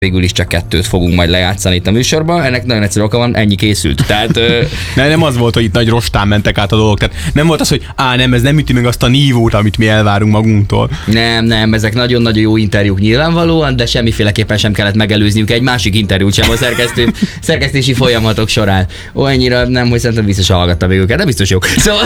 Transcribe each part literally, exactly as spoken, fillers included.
végül is csak kettőt fogunk majd lejátszani itt a műsorban. Ennek nagyon egyszerű oka van, ennyi készült. Tehát, ö... ne, nem az volt, hogy itt nagy rostán mentek át a dolgok. Tehát nem volt az, hogy á, nem, ez nem üti meg azt a nívót, amit mi elvárunk magunktól. Nem, nem, ezek nagyon-nagyon jó interjúk nyilvánvalóan, de semmiféleképpen sem kellett megelőzniük egy másik interjút sem a szerkesztő, szerkesztési folyamatok során. Olyannyira nem, hogy szerintem biztos hallgattam még őket, de biztos jók. Szóval...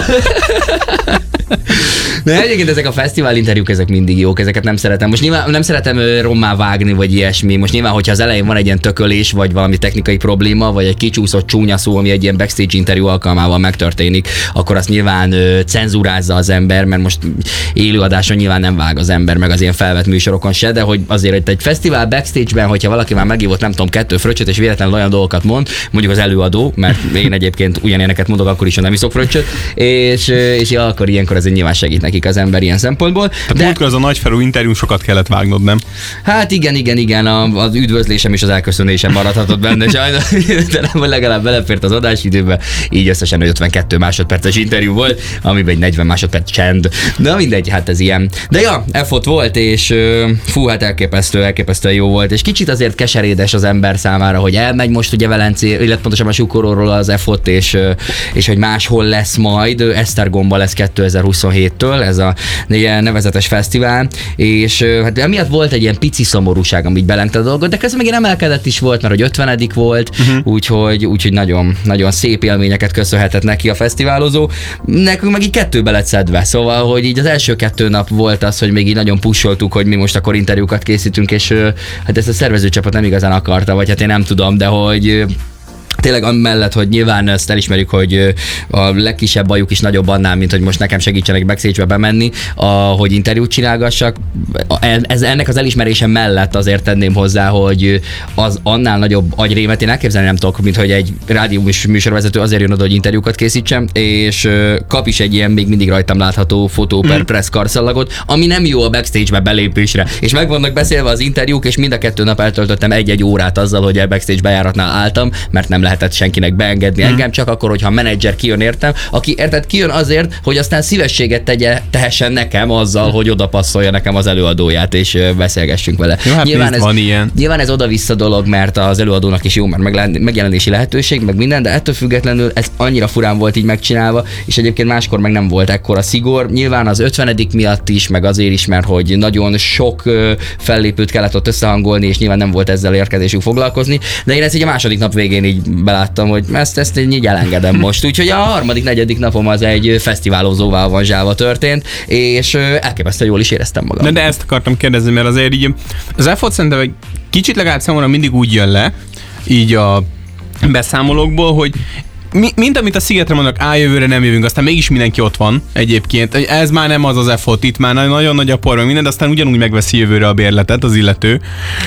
De egyébként ezek a fesztivál interjúk, ezek mindig jók, ezeket nem szeretem. Most nyilván nem szeretem rommá vágni, vagy ilyesmi. Most nyilván, hogyha az elején van egy ilyen tökölés, vagy valami technikai probléma, vagy egy kicsúszott csúnya szó, ami egy ilyen backstage interjú alkalmával megtörténik, akkor azt nyilván ö, cenzúrázza az ember, mert most élőadáson nyilván nem vág az ember, meg az ilyen felvett műsorokon se, de hogy azért egy fesztivál backstage-ben, hogyha valaki már megívott, nem tudom, kettő fröccsöt, és véletlenül olyan dolgokat mond, mondjuk az előadó, mert én egyébként ugyanilyeneket mondok, akkor is, ha nem iszok fröccsöt, és, és ja, akkor ilyenkor ez nyilván segít nekik az ember ilyen szempontból. Tehát múltkor az a nagyferú interjú sokat kellett vágnod, nem? Hát igen, igen, igen, a, az üdvözlésem és az elköszönésem maradhatott benne sajnos, de nem, legalább belefért az adásidőbe, így összesen ötvenkettő másodperces interjú volt, amiben egy negyven másodperc csend. De mindegy, hát ez ilyen. De ja, ef o té volt, és fú, hát elképesztő, elképesztően jó volt, és kicsit azért keserédes az ember számára, hogy elmegy most ugye Velencé, illetve pontosan a Sukoróról az ef o té, és, és hogy máshol lesz majd, Esztergomba lesz kétezer-huszonhéttől, ez a ilyen nevezetes fesztivál, és hát emiatt volt egy ilyen pici szomorúság, amit belengte a dolgot, de közben meg emelkedett is volt, mert hogy ötvenedik volt, uh-huh. úgyhogy, úgyhogy nagyon, nagyon szép élményeket köszönhetett neki a fesztiválozó. Nekünk meg így kettőbe lett szedve, szóval, hogy így az első kettő nap volt az, hogy még így nagyon pusoltuk, hogy mi most akkor interjúkat készítünk, és hát ezt a szervezőcsapat nem igazán akarta, vagy hát én nem tudom, de hogy tényleg amellett, hogy nyilván ezt elismerjük, hogy a legkisebb bajuk is nagyobb annál, mint hogy most nekem segítsenek backstage-be bemenni, hogy interjút csinálgassak. Ez, ennek az elismerése mellett azért tenném hozzá, hogy az annál nagyobb agyrémet én elképzelni nem tudok, mint hogy egy rádiós műsorvezető azért jön oda, hogy interjúkat készítsem, és kap is egy ilyen még mindig rajtam látható fotó per mm. press karszallagot, ami nem jó a backstage-be belépésre. És meg vannak beszélve az interjúk, és mind a kettő nap eltöltöttem egy-egy órát azzal, hogy a backstage bejáratnál álltam, mert nem lehetett senkinek beengedni hmm. engem, csak akkor, hogyha a menedzser kijön értem, aki érted kijön azért, hogy aztán szívességet tegye, tehessen nekem azzal, hogy oda passzolja nekem az előadóját, és beszélgessünk vele. Jó, hát nyilván, ez, van ilyen. nyilván ez oda-vissza dolog, mert az előadónak is jó, mert megjelenési lehetőség, meg minden, de ettől függetlenül ez annyira furán volt így megcsinálva, és egyébként máskor meg nem volt ekkora szigor. Nyilván az ötvenedik miatt is, meg azért is, mert hogy nagyon sok fellépőt kellett ott összehangolni, és nyilván nem volt ezzel érkezésük foglalkozni, de én ezt így a második nap végén így beláttam, hogy ezt, ezt én így elengedem most. Úgyhogy a harmadik, negyedik napom az egy fesztiválozóval van zsáva történt, és elképesztően jól is éreztem magam. De, de ezt akartam kérdezni, mert azért így az ef o té szerintem egy kicsit legalább számomra mindig úgy jön le, így a beszámolókból, hogy Mi, mint amit a Szigetre mondok, á, jövőre nem jövünk, aztán mégis mindenki ott van egyébként. Ez már nem az az ef o té, itt már nagyon nagy a por, meg minden, de aztán ugyanúgy megveszi jövőre a bérletet az illető,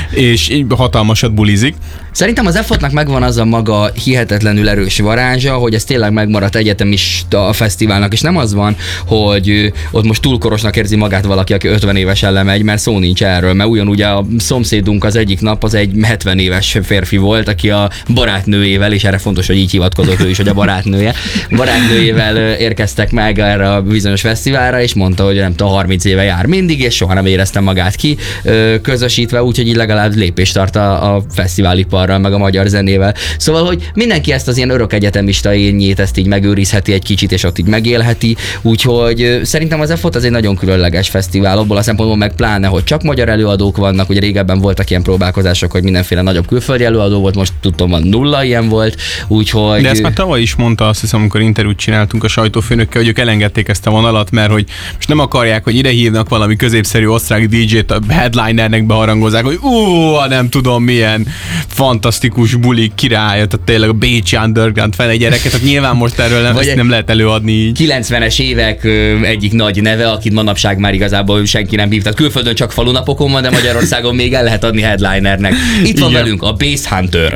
és így hatalmasat bulizik. Szerintem az ef o té-nak megvan az a maga hihetetlenül erős varázsa, hogy ez tényleg megmaradt egyetemista a fesztiválnak, és nem az van, hogy ott most túl korosnak érzi magát valaki, aki ötven évesen lemegy, mert szó nincs erről, mert ugyanúgy a szomszédunk az egyik nap az egy hetven éves férfi volt, aki a barátnőjével, és erre fontos, hogy így hivatkozott ő is, hogy a barátnője, barátnőjével érkeztek meg erre a bizonyos fesztiválra, és mondta, hogy nem tudom, harminc éve jár mindig, és soha nem éreztem magát ki közösítve, úgyhogy így legalább lépést tart a, a fesztiváliparral, meg a magyar zenével. Szóval, hogy mindenki ezt az ilyen örök egyetemista énjét, ezt így megőrizheti egy kicsit, és ott így megélheti, úgyhogy szerintem az ef o té az egy nagyon különleges fesztivál, abból a szempontból meg pláne, hogy csak magyar előadók vannak, ugye régebben voltak ilyen próbálkozások, hogy mindenféle nagyobb külföldi előadó volt, most tudom, van nulla ilyen volt, úgyhogy... De ezt már tavaly is mondta, azt hiszem, amikor interjút csináltunk a sajtófőnökkel, hogy ők elengedték ezt a vonalat, mert hogy most nem akarják, hogy ide hívnak valami középszerű osztrák dé dzsét, a headlinernek beharangozzák, hogy ú, nem tudom milyen fantasztikus buli király, tehát tényleg a bécsi underground fele gyereket, tehát nyilván most erről nem, ezt nem lehet előadni így. kilencvenes évek egyik nagy neve, akit manapság már igazából senki nem hív. Tehát külföldön csak falunapokon van, de Magyarországon még el lehet adni headlinernek. Itt van igen. velünk a Bass Hunter.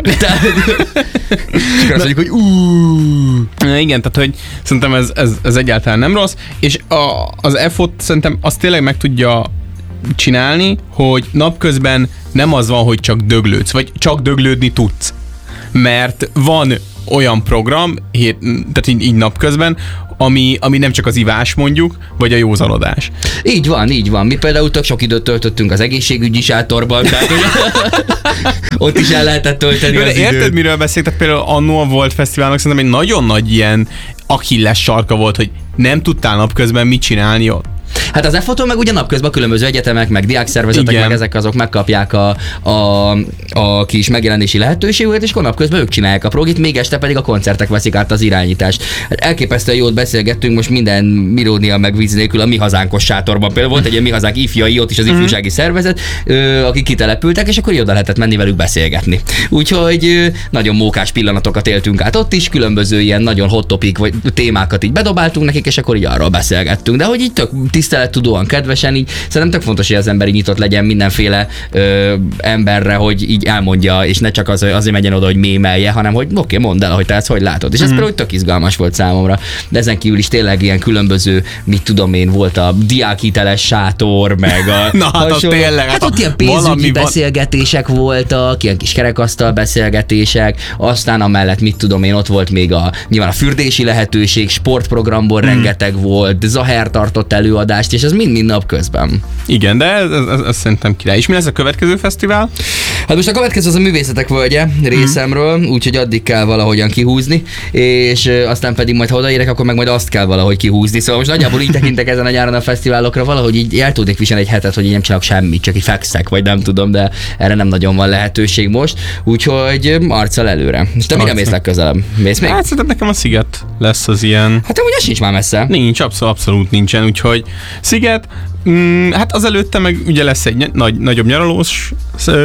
Csak azt mondjuk, hogy uuuuh. Igen, tehát hogy szerintem ez, ez, ez egyáltalán nem rossz, és a, az ef o té szerintem azt tényleg meg tudja csinálni, hogy napközben nem az van, hogy csak döglődsz, vagy csak döglődni tudsz. Mert van olyan program, tehát így, így napközben, ami, ami nem csak az ivás mondjuk, vagy a józanodás. Így van, így van. Mi például tök sok időt töltöttünk az egészségügyi sátorban, tehát hogy ott is el lehetett tölteni az Érted, időt. miről beszélek? Tehát például annó a Volt Fesztiválnak szerintem egy nagyon nagy ilyen Achilles sarka volt, hogy nem tudtál napközben mit csinálni ott. Hát az EFOTon meg ugye napközben különböző egyetemek, meg diákszervezetek, Igen. meg ezek azok megkapják a, a, a kis megjelenési lehetőséget, és akkor napközben ők csinálják a progit, még este pedig a koncertek veszik át az irányítást. Hát elképesztően jót beszélgettünk most minden mirónia meg víz nélkül a Mi Hazánkos sátorban. Például volt egy ilyen Mi Hazánk ifjai, ott is az ifjúsági szervezet, ö, akik kitelepültek, és akkor így oda lehetett menni velük beszélgetni. Úgyhogy ö, nagyon mókás pillanatokat éltünk át ott is, különböző ilyen nagyon hot topic vagy témákat így bedobáltunk nekik, és akkor így arról beszélgettünk. De hogy így tök tisztelettudóan, kedvesen, így szerintem tök fontos, hogy az ember így nyitott legyen mindenféle ö, emberre, hogy így elmondja, és ne csak az, azért menjen oda, hogy mémelje, hanem hogy oké, okay, mondd el, hogy te ezt hogy látod. És ez mm. például tök izgalmas volt számomra. De ezen kívül is tényleg ilyen különböző, mit tudom én, volt a diákhiteles sátor, meg a Na, hát az tényleg, hát ott ilyen pénzügyi beszélgetések van... voltak, ilyen kis kerekasztal beszélgetések, aztán amellett, mit tudom én, ott volt még a nyilván a fürdési lehetőség, sportprogramból mm. rengeteg volt, Zaher tartott előadást, és ez mind-mind napközben. Igen, de ez, ez, ez, ez szerintem király. És mi lesz a következő fesztivál? Hát most a következő az a Művészetek Völgye részemről, mm. úgyhogy addig kell valahogyan kihúzni, és aztán pedig majd ha odaérek, akkor meg majd azt kell valahogy kihúzni. Szóval most nagyjából így tekintek ezen a nyáron a fesztiválokra, valahogy így el tudnék viselni egy hetet, hogy így nem csinálok semmit, csak így fekszek, vagy nem tudom, de erre nem nagyon van lehetőség most, úgyhogy arccal előre. És te mire mész legközelebb? Mész még? Hát szerintem nekem a Sziget lesz az ilyen. Hát amúgy ez sincs már messze. Nincs, abszolút, abszolút nincsen, úgyhogy Sziget, mm, hát az előtte meg ugye lesz egy ny- nagy, nagyobb nyaralós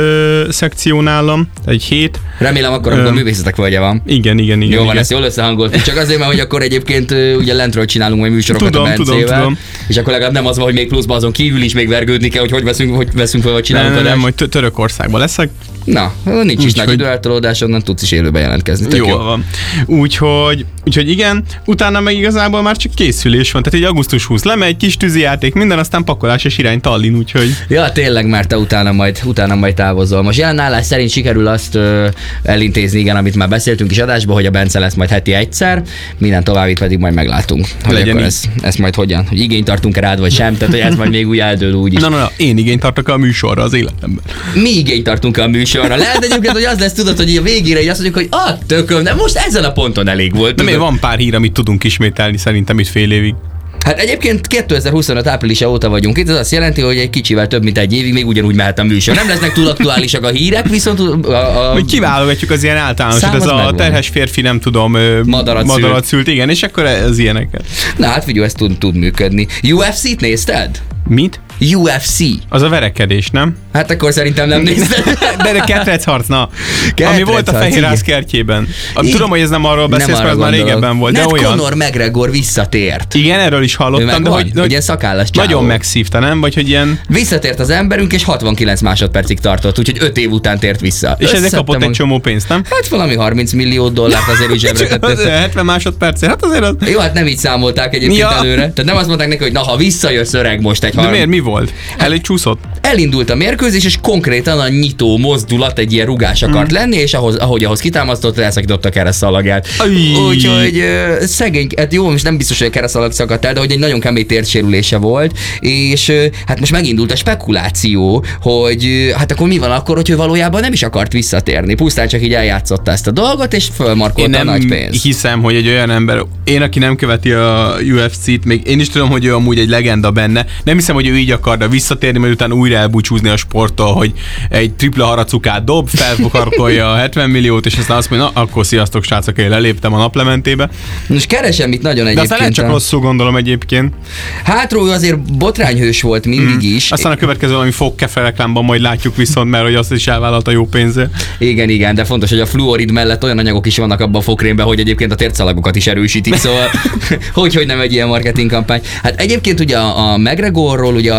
ö, szekció nálam, egy hét. Remélem akkor, amikor Művészetek Völgye van. Igen, igen, igen. Jó van, igen. ezt jól összehangolt. Csak azért, mert hogy akkor egyébként ugye lentről csinálunk majd műsorokat tudom, a Bencével. Tudom, tudom. És akkor legalább nem az van, hogy még pluszban azon kívül is még vergődni kell, hogy hogy veszünk, hogy veszünk fel, vagy csinálunk nem, adást. nem, hogy Törökországban leszek. Na, nincs is nagy hogy... időeltolódás, onnan tudsz is élőben jelentkezni. Jól jó. van. Úgyhogy, úgyhogy igen, utána meg igazából már csak készülés van. Tehát egy augusztus huszadika lemegy, kis tűzijáték, minden, aztán pakolás és irány Tallinn, úgyhogy... Ja, tényleg, mert te utána majd, utána majd távozol. Most jelenállás szerint sikerül azt ö, elintézni, igen, amit már beszéltünk is adásban, hogy a Bence lesz majd heti egyszer, minden továbbit pedig majd meglátunk. Hogy Legyen akkor így. ez, ezt majd hogyan, hogy igényt tartunk rád, vagy sem, tehát hogy ez majd még úgy eldől úgy is. Na, na, na, én igényt tartok a műsorra az életemben. Mi igényt tartunk a műsorra. Lehet egyébként, hogy az lesz, tudod, hogy a végére így azt mondjuk, hogy ah, tököm, de most ezen a ponton elég volt. De még van pár hír, amit tudunk ismételni szerintem itt fél évig. Hát egyébként kétezer-huszonöt áprilisa óta vagyunk itt, ez azt jelenti, hogy egy kicsivel több mint egy évig még ugyanúgy mehet a műsor. Nem lesznek túl aktuálisak a hírek, viszont a, a... Hogy kiválogatjuk az ilyen általánosat, ez a megvan. terhes férfi, nem tudom, Madarat madarat szült. szült, igen, és akkor az ilyeneket. Na hát figyelj, ez tud, tud működni. U F C-t nézted? Mit? U F C. Az a verekedés, nem? Hát akkor szerintem nem nézted. De, de ketrecharc, na. Ketrecharc, Ami volt a Fehérház igen. kertjében. Igen. Tudom, hogy ez nem arról beszélsz, mert az már régebben volt, de Mert olyan. Conor McGregor visszatért. Igen, erről is Ő hallottam, de megvan? hogy, Egy hogy ilyen szakállas csávó. nagyon megszívta, nem? Vagy hogy ilyen... Visszatért az emberünk, és hatvankilenc másodpercig tartott, úgyhogy öt év után tért vissza. És ezért Összeszedte kapott egy mag- csomó pénzt, nem? Hát valami harminc millió dollárt azért úgy zsebre tett. hetven másodpercért, hát azért az... Jó, hát nem így számolták egyébként Ja. előre. Tehát nem azt mondták neki, hogy na, ha visszajössz öreg most egy De harminc. miért, mi volt? El egy csúszott? Elindult a mérkőzés, és konkrétan a nyitó mozdulat egy ilyen rugás akart lenni, és ahhoz, ahogy ahhoz kitámasztott, elszakította a keresztszalagját. Ajj. Úgyhogy ö, szegény, hát jó, most nem biztos, hogy a keresztszalag szakadt el, de hogy egy nagyon kemény térsérülése volt, és ö, hát most megindult a spekuláció, hogy ö, hát akkor mi van akkor, hogy ő valójában nem is akart visszatérni. Pusztán csak így eljátszotta ezt a dolgot, és Én fölmarkolta a nem nagy pénzt. hiszem, hogy egy olyan ember, én, aki nem követi a U F C-t, még én is tudom, hogy ő amúgy egy legenda benne, nem hiszem, hogy ő így akarna visszatérni, mert utána újra elbúcsúzni a sporttól, hogy egy tripla haracukát dob, felfokarkolja a hetven milliót, és aztán azt mondja, na, akkor sziasztok srácok, én leléptem a naplementébe. Most keresem itt nagyon De egyébként. aztán nem csak a- rosszul gondolom egyébként. Hátról azért botrányhős volt mindig is. Aztán a következő valami fogkefe reklámban majd látjuk viszont, mert hogy azt is elvállalta jó pénzért. Igen, igen, de fontos, hogy a fluorid mellett olyan anyagok is vannak abban a fogkrémben, hogy egyébként a tércalagokat is erősítik, szóval hogy, hogy nem egy ilyen marketing kampány. Hát egyébként ugye a, a McGregorról ugye azt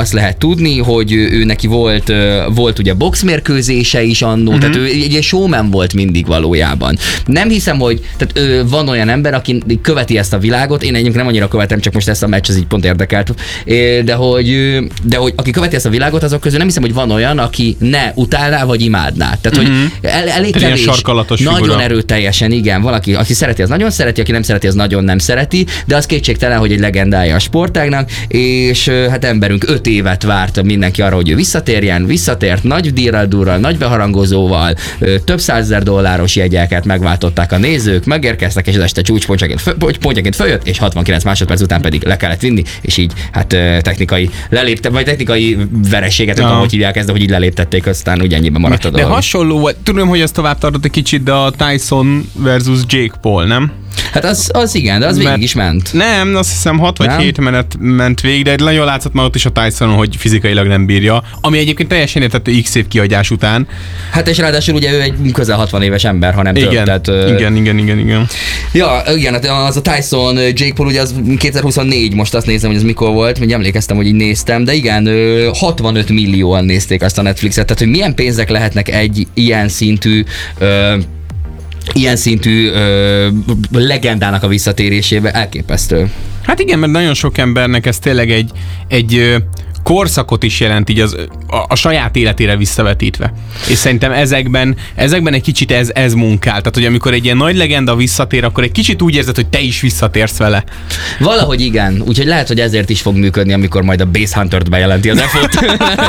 azt lehet tudni, hogy ő neki volt, volt ugye boxmérkőzése is annó, uh-huh. tehát ő egy, egy showman volt mindig valójában. Nem hiszem, hogy tehát, ő, van olyan ember, aki követi ezt a világot, én egyébként nem annyira követem, csak most ezt a meccs, ez így pont érdekelt, de hogy, de hogy aki követi ezt a világot, azok közül nem hiszem, hogy van olyan, aki ne utálná, vagy imádná. Tehát, uh-huh. hogy el, elég kevés, nagyon figura. Erőteljesen, igen, valaki, aki szereti, az nagyon szereti, aki nem szereti, az nagyon nem szereti, de az kétségtelen, hogy egy legendája a sportágnak, és hát emberünk öt évet várt mindenki arra, hogy ő visszatérjen, visszatért, nagy díjral-durral, nagy beharangozóval, több százezer dolláros jegyeket megváltották a nézők, megérkeztek, és az este csúcspontjaként pontjaként följött, és hatvankilenc másodperc után pedig le kellett vinni, és így hát technikai lelépte, vagy technikai vereséget, nem tudom, hogy hívják ezt, de hogy így leléptették, aztán úgy ennyiben maradt a dolog. De hasonló volt, tudom, hogy ez tovább tartott egy kicsit, de a Tyson versus Jake Paul, nem? Hát az, az igen, de az végig is ment. Nem, azt hiszem hat vagy nem? hét menet ment végig, de nagyon látszott már ott is a Tyson, hogy fizikailag nem bírja, ami egyébként teljesen érthető X év kihagyás után. Hát és ráadásul ugye ő egy közel hatvan éves ember, ha nem igen, több. Tehát, igen, igen, igen, igen. Ja, igen, az a Tyson, Jake Paul, ugye az kétezer-huszonnégy, most azt nézem, hogy ez mikor volt, még emlékeztem, hogy így néztem, de igen, hatvanöt millióan nézték azt a Netflixet, tehát hogy milyen pénzek lehetnek egy ilyen szintű ö, ilyen szintű ö, legendának a visszatérésébe, elképesztő. Hát igen, mert nagyon sok embernek ez tényleg egy, egy ö, korszakot is jelent így az, a, a saját életére visszavetítve. És szerintem ezekben, ezekben egy kicsit ez, ez munkál. Tehát, hogy amikor egy ilyen nagy legenda visszatér, akkor egy kicsit úgy érzed, hogy te is visszatérsz vele. Valahogy igen. Úgyhogy lehet, hogy ezért is fog működni, amikor majd a Base Huntert bejelenti az effort.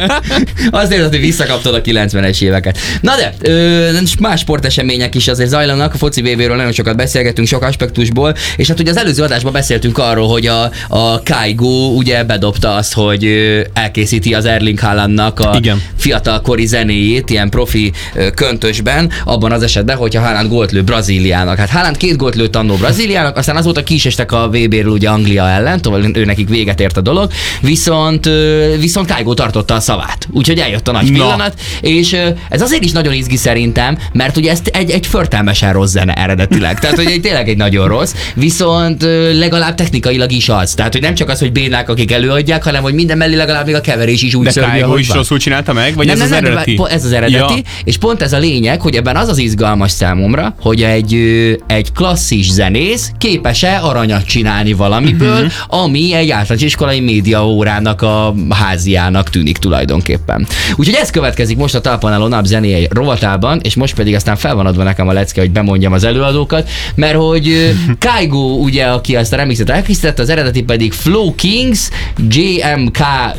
Azt érzed, hogy visszakaptad a kilencvenes éveket. Na de, ö, más sportesemények is azért zajlanak. A foci vé véről nagyon sokat beszélgetünk, sok aspektusból, és hát ugye az előző adásban beszéltünk arról, hogy a, a Kygo ugye bedobta azt, hogy elkészíti az Erling Haalandnak a igen. fiatalkori zenéjét, ilyen profi köntösben, abban az esetben, hogyha Haaland gólt lő Brazíliának. Hát Haaland két gólt lőtt annó Brazíliának, aztán azóta ki is estek a vé béről ugye Anglia ellen, tovább ő nekik véget ért a dolog, viszont, viszont Kygo tartotta a szavát. Úgyhogy eljött a nagy pillanat, no. és ez azért is nagyon izgi szerintem, mert ugye ez egy, egy förtelmesen rossz zene eredetileg. Tehát, hogy egy, tényleg egy nagyon rossz, viszont legalább technikailag is az. Tehát, hogy nem csak az, hogy bénák, akik előadják, hanem hogy minden mellé legalább még a keverés is úgy de szörnyű, Kygo is van. Rosszul csinálta meg? Vagy nem, ez nem, az eredeti? Nem, ez az eredeti, ja. És pont ez a lényeg, hogy ebben az az izgalmas számomra, hogy egy, egy klasszis zenész képes-e aranyat csinálni valamiből, uh-huh. ami egy általános iskolai média órának a háziának tűnik tulajdonképpen. Úgyhogy ez következik most a Talpon Álló Nap zenéjei rovatában, és most pedig aztán fel van adva nekem a lecke, hogy bemondjam az előadókat, mert hogy Kygo ugye, aki ezt a remixet elkészítette, az eredeti pedig Flow Kings, jé em ká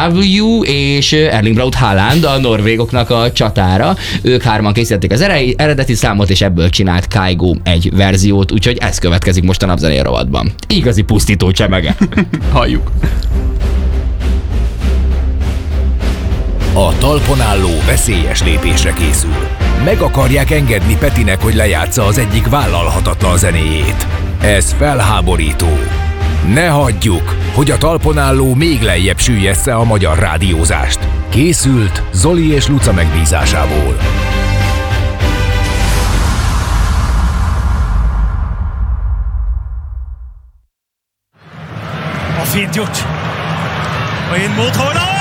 W és Erling Braut Haaland, a norvégoknak a csatára. Ők hárman készítették az eredeti számot, és ebből csinált Kygo egy verziót, úgyhogy ez következik most a napzenéje rovatban. Igazi pusztító csemege. Halljuk. A talpon álló veszélyes lépésre készül. Meg akarják engedni Petinek, hogy lejátsza az egyik vállalhatatlan zenéjét. Ez felháborító. Ne hagyjuk, hogy a talpon álló még lejjebb süllyessze a magyar rádiózást. Készült Zoli és Luca megbízásából. Og fint gjort. Og inn mot Haaland!